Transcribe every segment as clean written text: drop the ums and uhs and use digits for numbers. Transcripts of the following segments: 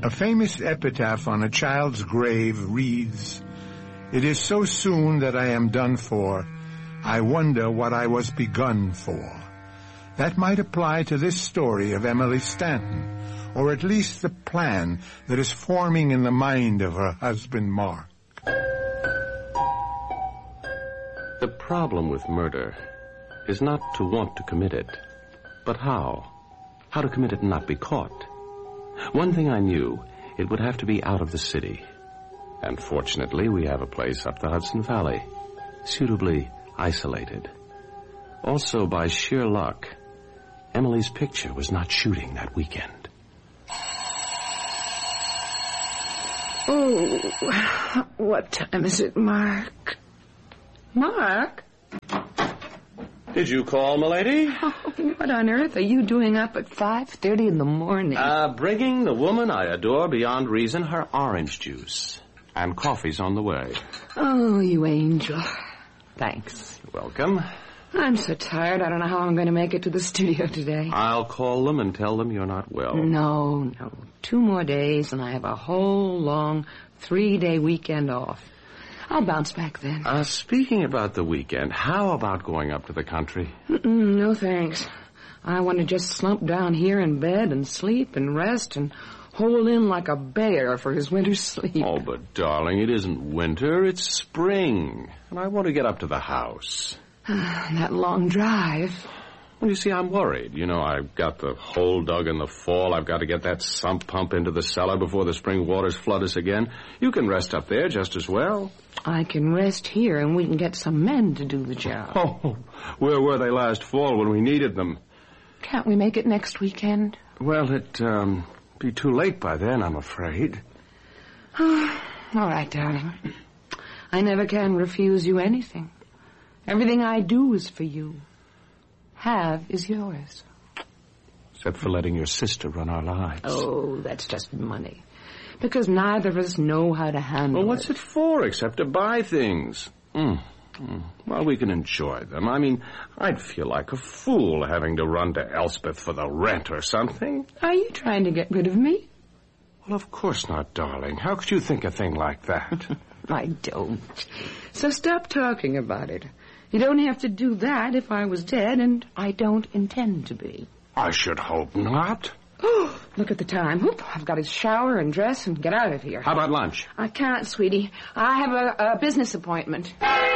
A famous epitaph on a child's grave reads, "It is so soon that I am done for. I wonder what I was begun for." That might apply to this story of Emily Stanton, or at least the plan that is forming in the mind of her husband, Mark. The problem with murder is not to want to commit it, but how. How to commit it and not be caught. One thing I knew, it would have to be out of the city. And fortunately, we have a place up the Hudson Valley, suitably isolated. Also, by sheer luck, Emily's picture was not shooting that weekend. Oh, what time is it, Mark? Mark? Did you call, milady? Oh, what on earth are you doing up at 5:30 in the morning? Bringing the woman I adore beyond reason her orange juice. And coffee's on the way. Oh, you angel. Thanks. Welcome. I'm so tired, I don't know how I'm going to make it to the studio today. I'll call them and tell them you're not well. No. 2 more days and I have a whole long 3-day weekend off. I'll bounce back then. Speaking about the weekend, how about going up to the country? No, thanks. I want to just slump down here in bed and sleep and rest and hold in like a bear for his winter sleep. Oh, but darling, it isn't winter, it's spring. And I want to get up to the house. That long drive. Well, you see, I'm worried. You know, I've got the hole dug in the fall. I've got to get that sump pump into the cellar before the spring waters flood us again. You can rest up there just as well. I can rest here and we can get some men to do the job. Oh, where were they last fall when we needed them? Can't we make it next weekend? Well, it'd be too late by then, I'm afraid. All right, darling. I never can refuse you anything. Everything I do is for you. Have is yours. Except for letting your sister run our lives. Oh, that's just money. Because neither of us know how to handle it. Well, what's it for except to buy things? Well, we can enjoy them. I mean, I'd feel like a fool having to run to Elspeth for the rent or something. Are you trying to get rid of me? Well, of course not, darling. How could you think a thing like that? I don't. So stop talking about it. You don't have to do that if I was dead, and I don't intend to be. I should hope not. Oh, look at the time. Whoop, I've got to shower and dress and get out of here. How about lunch? I can't, sweetie. I have a business appointment.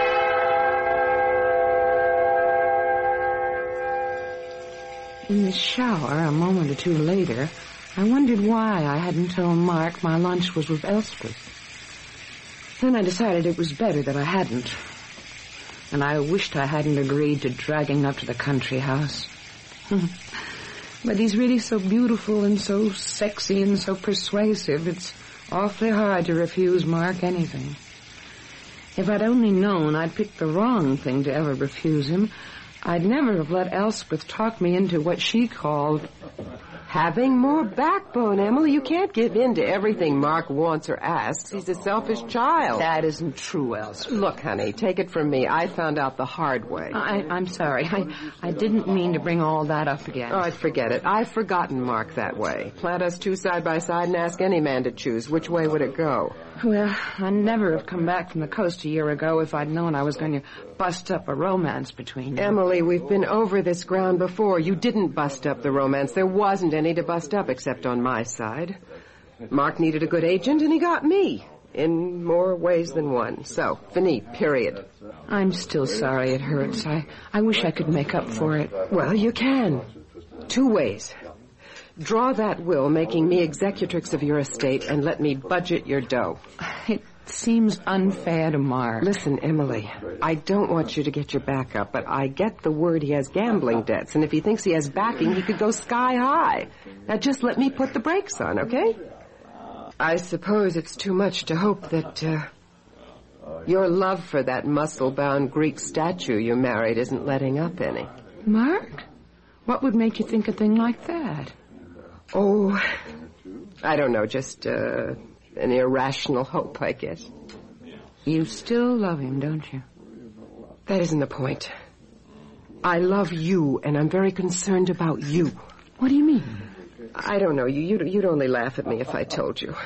In the shower, a moment or two later, I wondered why I hadn't told Mark my lunch was with Elspeth. Then I decided it was better that I hadn't. And I wished I hadn't agreed to dragging up to the country house. But he's really so beautiful and so sexy and so persuasive, it's awfully hard to refuse Mark anything. If I'd only known I'd picked the wrong thing to ever refuse him, I'd never have let Elspeth talk me into what she called having more backbone, Emily. You can't give in to everything Mark wants or asks. He's a selfish child. That isn't true, Elspeth. Look, honey, take it from me. I found out the hard way. I'm sorry. I didn't mean to bring all that up again. All right, forget it. I've forgotten Mark that way. Plant us 2 side by side and ask any man to choose. Which way would it go? Well, I'd never have come back from the coast a year ago if I'd known I was going to bust up a romance between you. Emily, we've been over this ground before. You didn't bust up the romance. There wasn't any to bust up except on my side. Mark needed a good agent, and he got me. In more ways than one. So, fini, period. I'm still sorry it hurts. I wish I could make up for it. Well, you can. 2 ways. Draw that will making me executrix of your estate and let me budget your dough. It seems unfair to Mark. Listen, Emily, I don't want you to get your back up, but I get the word he has gambling debts, and if he thinks he has backing, he could go sky high. Now just let me put the brakes on, okay? I suppose it's too much to hope that your love for that muscle-bound Greek statue you married isn't letting up any. Mark? What would make you think a thing like that? Oh, I don't know, just an irrational hope, I guess. You still love him, don't you? That isn't the point. I love you, and I'm very concerned about you. What do you mean? I don't know. You'd only laugh at me if I told you.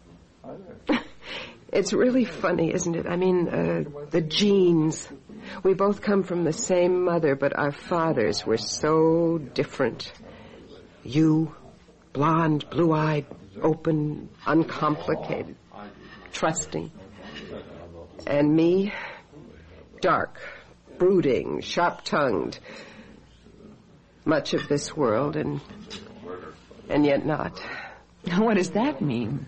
It's really funny, isn't it? I mean, the genes. We both come from the same mother, but our fathers were so different. You, blonde, blue-eyed, open, uncomplicated, trusting. And me, dark, brooding, sharp-tongued. Much of this world, and yet not. What does that mean?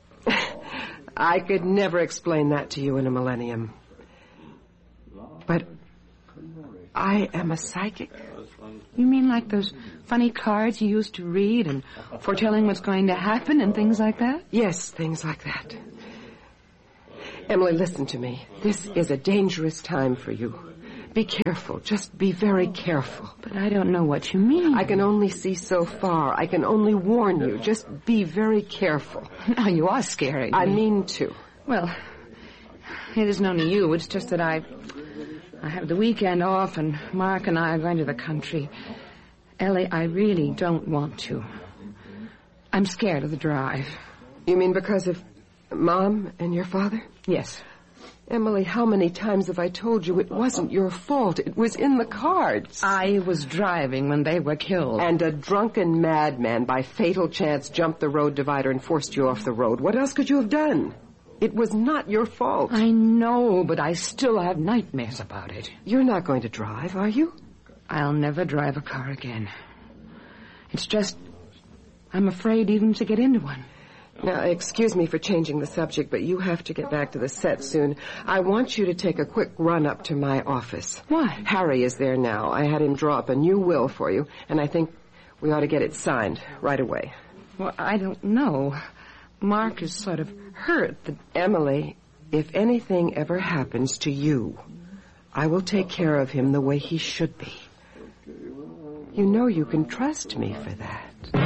I could never explain that to you in a millennium. But I am a psychic. You mean like those funny cards you used to read and foretelling what's going to happen and things like that? Yes, things like that. Emily, listen to me. This is a dangerous time for you. Be careful. Just be very careful. But I don't know what you mean. I can only see so far. I can only warn you. Just be very careful. Now, you are scaring me. I mean to. Well, it isn't only you. It's just that I have the weekend off, and Mark and I are going to the country. Ellie, I really don't want to. I'm scared of the drive. You mean because of Mom and your father? Yes. Emily, how many times have I told you it wasn't your fault? It was in the cards. I was driving when they were killed. And a drunken madman by fatal chance jumped the road divider and forced you off the road. What else could you have done? It was not your fault. I know, but I still have nightmares about it. You're not going to drive, are you? I'll never drive a car again. It's just, I'm afraid even to get into one. Now, excuse me for changing the subject, but you have to get back to the set soon. I want you to take a quick run up to my office. Why? Harry is there now. I had him draw up a new will for you, and I think we ought to get it signed right away. Well, I don't know. Mark is sort of hurt. Emily, if anything ever happens to you, I will take care of him the way he should be. You know you can trust me for that.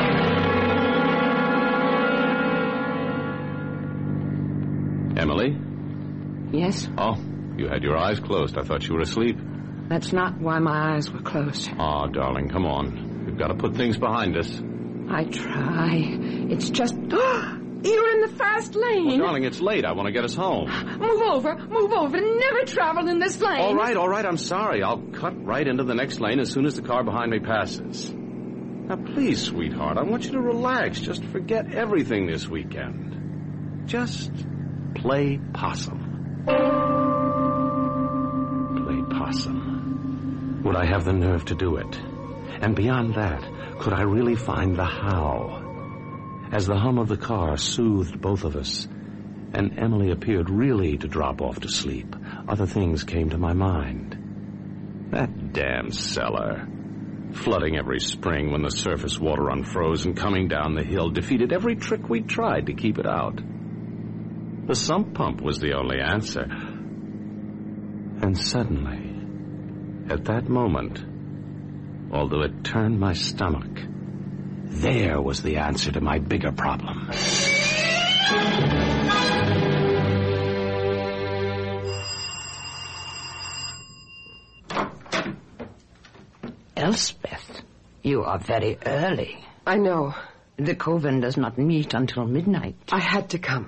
Emily? Yes? Oh, you had your eyes closed. I thought you were asleep. That's not why my eyes were closed. Oh, darling, come on. We've got to put things behind us. I try. It's just... You're in the fast lane. Well, darling, it's late. I want to get us home. Move over. Never travel in this lane. All right. I'm sorry. I'll cut right into the next lane as soon as the car behind me passes. Now, please, sweetheart, I want you to relax. Just forget everything this weekend. Just play possum. Play possum. Would I have the nerve to do it? And beyond that, could I really find the how? As the hum of the car soothed both of us, and Emily appeared really to drop off to sleep, other things came to my mind. That damn cellar. Flooding every spring when the surface water unfroze and coming down the hill defeated every trick we tried to keep it out. The sump pump was the only answer. And suddenly, at that moment, although it turned my stomach, there was the answer to my bigger problem. Elspeth, you are very early. I know. The coven does not meet until midnight. I had to come.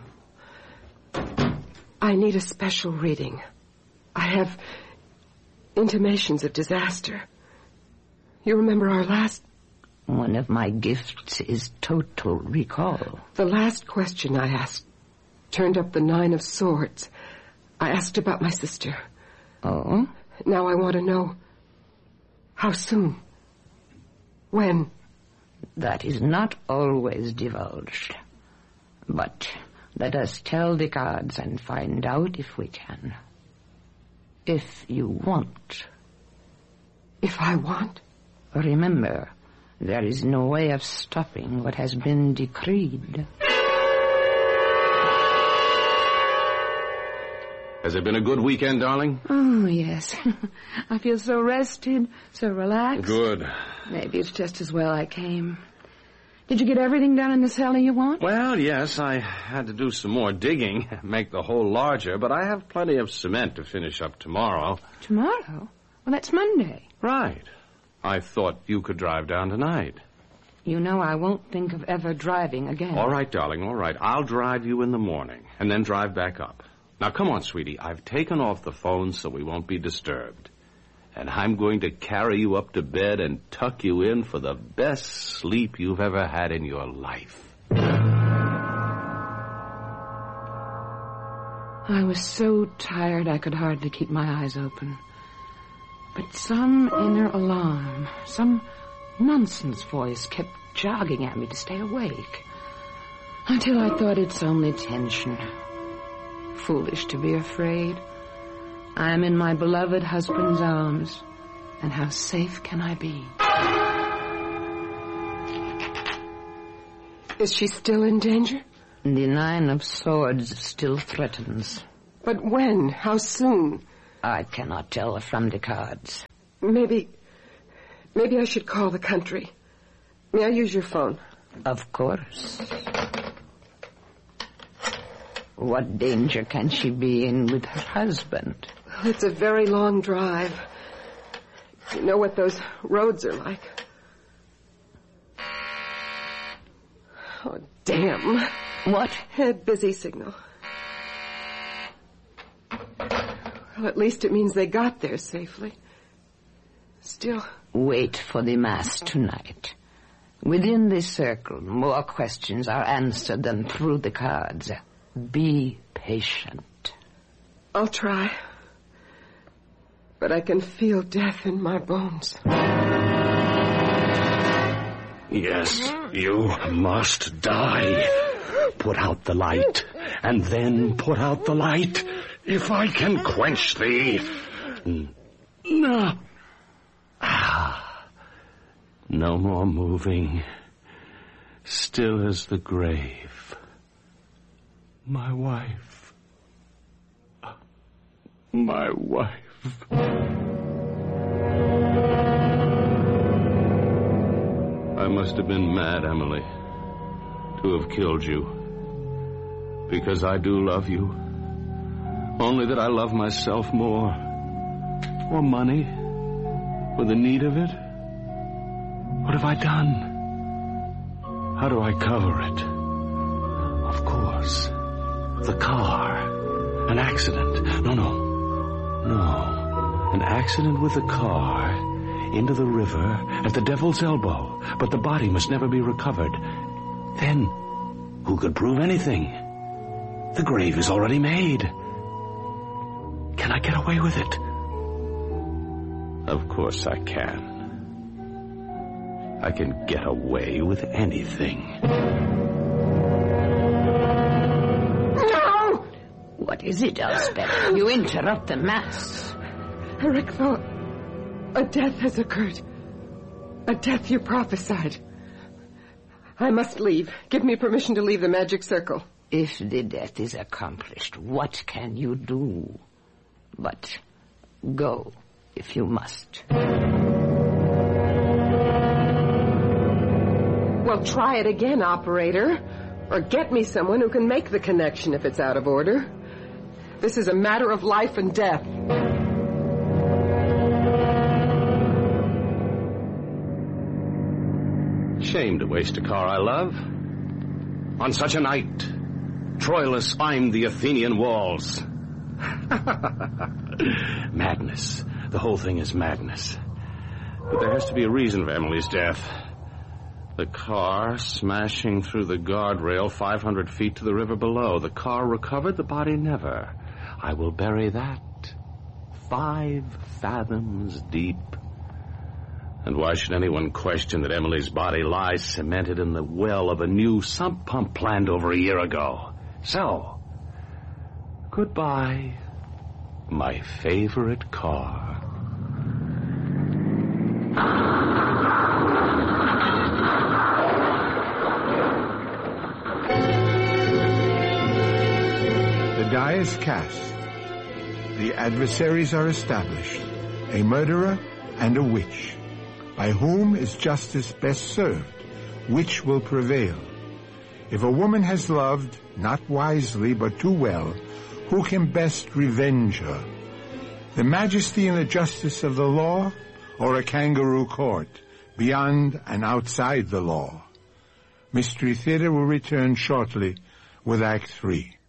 I need a special reading. I have intimations of disaster. You remember our last... One of my gifts is total recall. The last question I asked turned up the 9 of Swords. I asked about my sister. Oh? Now I want to know how soon? When? That is not always divulged. But let us tell the gods and find out if we can. If you want. If I want? Remember, there is no way of stopping what has been decreed. Has it been a good weekend, darling? Oh, yes. I feel so rested, so relaxed. Good. Maybe it's just as well I came. Did you get everything done in the cellar you want? Well, yes, I had to do some more digging, make the hole larger, but I have plenty of cement to finish up tomorrow. Tomorrow? Well, that's Monday. Right. I thought you could drive down tonight. You know I won't think of ever driving again. All right, darling, all right. I'll drive you in the morning and then drive back up. Now, come on, sweetie. I've taken off the phone so we won't be disturbed. And I'm going to carry you up to bed and tuck you in for the best sleep you've ever had in your life. I was so tired I could hardly keep my eyes open. But some inner alarm, some nonsense voice kept jogging at me to stay awake. Until I thought it's only tension. Foolish to be afraid. I'm in my beloved husband's arms, and how safe can I be? Is she still in danger? The 9 of Swords still threatens. But when? How soon? I cannot tell from the cards. Maybe I should call the country. May I use your phone? Of course. What danger can she be in with her husband? Well, it's a very long drive. You know what those roads are like. Oh, damn. What? A busy signal. Well, at least it means they got there safely. Still... Wait for the mass tonight. Within this circle, more questions are answered than through the cards. Be patient. I'll try. But I can feel death in my bones. Yes, you must die. Put out the light, and then put out the light. If I can quench thee. No. No more moving. Still as the grave. My wife. My wife. I must have been mad, Emily, to have killed you. Because I do love you. Only that I love myself more. For money. For the need of it. What have I done? How do I cover it? Of course. The car. An accident. No. An accident with a car into the river at the Devil's Elbow. But the body must never be recovered. Then, who could prove anything? The grave is already made. Can I get away with it? Of course I can. I can get away with anything. No! What is it, Elspeth? You interrupt the mass. Eric thought a death has occurred. A death you prophesied. I must leave. Give me permission to leave the magic circle. If the death is accomplished, what can you do? But go, if you must. Well, try it again, operator. Or get me someone who can make the connection if it's out of order. This is a matter of life and death. Shame to waste a car I love. On such a night, Troilus climbed the Athenian walls. Madness. The whole thing is madness. But there has to be a reason for Emily's death. The car smashing through the guardrail 500 feet to the river below. The car recovered, the body never. I will bury that 5 fathoms deep. And why should anyone question that Emily's body lies cemented in the well of a new sump pump planned over a year ago? So, goodbye, my favorite car. The die is cast. The adversaries are established, a murderer and a witch. By whom is justice best served? Which will prevail? If a woman has loved, not wisely but too well, who can best revenge her? The majesty and the justice of the law, or a kangaroo court beyond and outside the law. Mystery Theater will return shortly with Act 3.